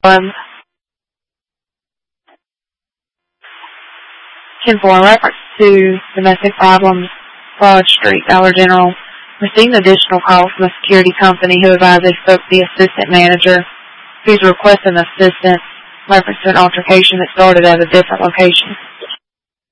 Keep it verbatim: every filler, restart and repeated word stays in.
Um, ten four, in reference to domestic problems, Broad Street, Dollar General, received an additional call from a security company who advised they spoke to the assistant manager who's requesting assistance in reference to an altercation that started at a different location.